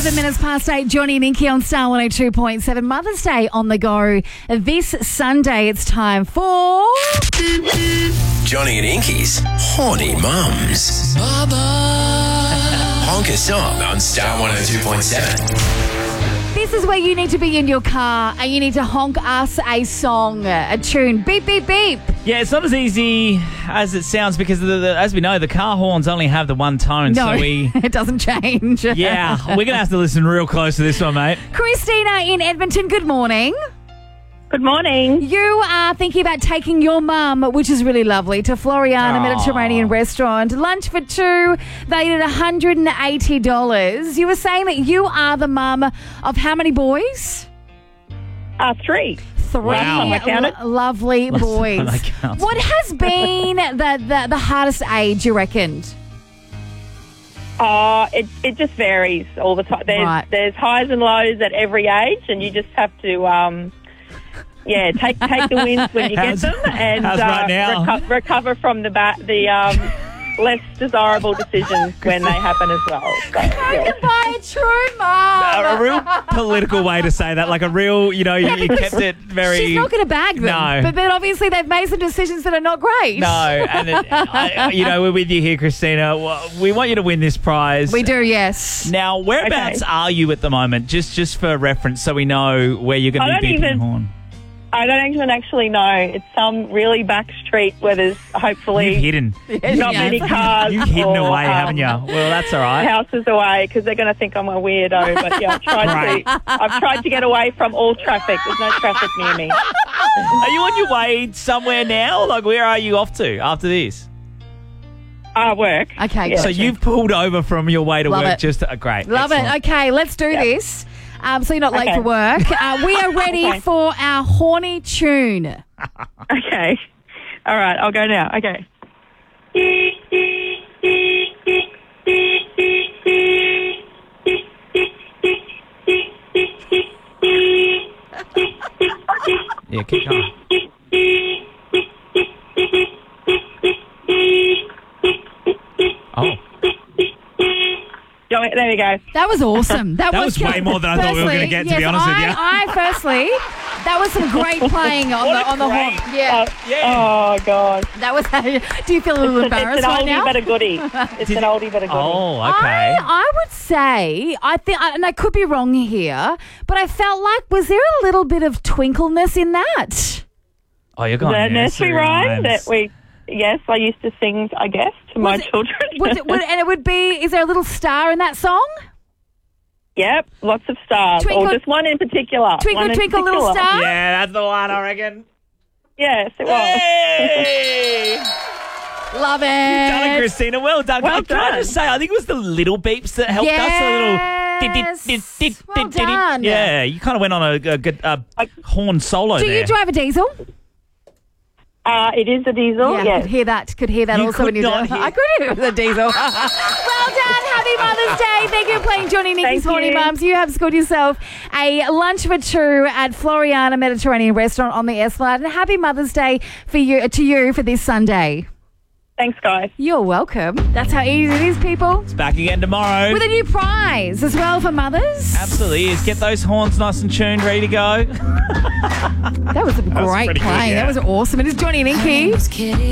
11 minutes past 8, Johnny and Inky on Star 102.7. Mother's Day on the go. This Sunday, it's time for... Johnny and Inky's Horny Mums. Honk a song on Star 102.7. This is where you need to be in your car and you need to honk us a song, a tune. Beep, beep, beep. Yeah, it's not as easy as it sounds because, as we know, the car horns only have the one tone. No, so it doesn't change. Yeah, we're going to have to listen real close to this one, mate. Christina in Edmonton, good morning. Good morning. You are thinking about taking your mum, which is really lovely, to Floriana Mediterranean restaurant. Lunch for two, valued at $180. You were saying that you are the mum of how many boys? 3. Three Wow. lovely boys. What has been the hardest age, you reckoned? It just varies all the time. There's highs and lows at every age, and you just have to take the wins when you get them, and right now? recover from the less desirable decisions when they happen as well. So, I can buy a true mum. A real political way to say that, like a real, you kept it very... She's not going to bag them. No. But then obviously they've made some decisions that are not great. No, and we're with you here, Christina. We want you to win this prize. We do, yes. Now, whereabouts are you at the moment? Just for reference, so we know where you're going to be beeping the horn. I don't even actually know. It's some really back street where there's hopefully You've hidden. not many cars. You've hidden or, away, haven't you? Well, that's all right. Houses away because they're going to think I'm a weirdo. But yeah, I've tried to get away from all traffic. There's no traffic near me. Are you on your way somewhere now? Like, where are you off to after this? Work. Okay, Yeah. So you've pulled over from your way to Love work. it. Just great. Love Excellent. it. Okay, let's do this. So you're not late Okay. for work. We are ready for our horny tune. Okay. All right, I'll go now. Okay. Yeah, keep going. Oh. There we go. That was awesome. That was way more than I thought we were gonna get, to be honest with you. Firstly, that was some great playing on the horn. Yeah. Oh, God. That was. Do you feel a little embarrassed It's an right oldie now? but a goodie. It's an oldie but a goodie. Oh, okay. I would say, I think, and I could be wrong here, but I felt like, was there a little bit of twinkleness in that? Oh, you're going The nursery rhyme that I used to sing, I guess, to my children. And it would be, is there a little star in that song? Yep, lots of stars. Twinkle- or just one in particular. Twinkle, One in twinkle, little particular. star? Yeah, that's the one, I reckon. Yes, it was. Hey! Love it. Done it, Christina. Well done. Well Can I done. just say, I think it was the little beeps that helped us. Yes. Well done. Yeah, you kind of went on a good horn solo Do there. you drive a diesel? It is a diesel, Yeah, yes. could hear that You also could when you not do. hear- I could hear it was a diesel. Well done. Happy Mother's Day. Thank you for playing Johnny Nicky's Thank Horny you. Mums. You have scored yourself a lunch for two at Floriana Mediterranean Restaurant on the Esplanade. And happy Mother's Day to you for this Sunday. Thanks, guys. You're welcome. That's how easy it is, people. It's back again tomorrow. With a new prize as well for mothers. Absolutely is. Get those horns nice and tuned, ready to go. That was a great pretty good, playing. yeah. That was awesome. It is Johnny and Inky.